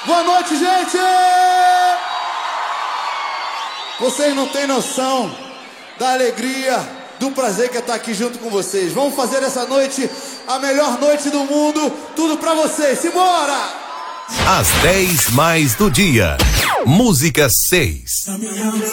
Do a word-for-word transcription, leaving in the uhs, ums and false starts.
Boa noite, gente! Vocês não têm noção da alegria, do prazer que é estar aqui junto com vocês. Vamos fazer essa noite a melhor noite do mundo. Tudo pra vocês. Simbora! Às dez mais do dia. Música seis.